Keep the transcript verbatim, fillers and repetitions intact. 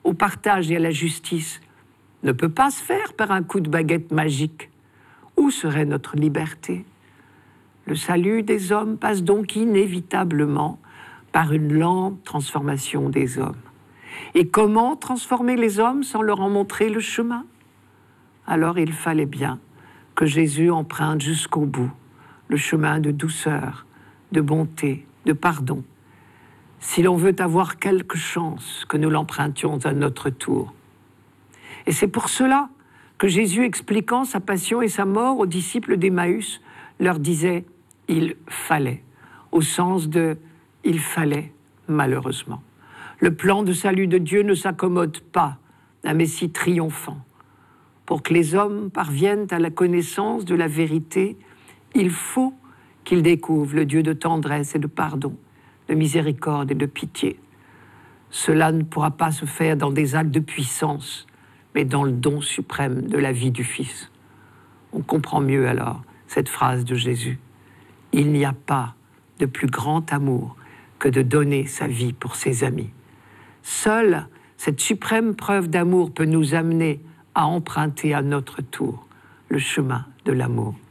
au partage et à la justice, ne peut pas se faire par un coup de baguette magique. Où serait notre liberté? Le salut des hommes passe donc inévitablement par une lente transformation des hommes. Et comment transformer les hommes sans leur en montrer le chemin? Alors il fallait bien que Jésus emprunte jusqu'au bout le chemin de douceur, de bonté, de pardon, si l'on veut avoir quelque chance que nous l'empruntions à notre tour. Et c'est pour cela que Jésus, expliquant sa passion et sa mort aux disciples d'Emmaüs, leur disait « il fallait », au sens de « il fallait malheureusement ». Le plan de salut de Dieu ne s'accommode pas d'un Messie triomphant. Pour que les hommes parviennent à la connaissance de la vérité, il faut qu'ils découvrent le Dieu de tendresse et de pardon, de miséricorde et de pitié. Cela ne pourra pas se faire dans des actes de puissance, mais dans le don suprême de la vie du Fils. On comprend mieux alors cette phrase de Jésus. Il n'y a pas de plus grand amour que de donner sa vie pour ses amis. Seule cette suprême preuve d'amour peut nous amener à emprunter à notre tour le chemin de l'amour.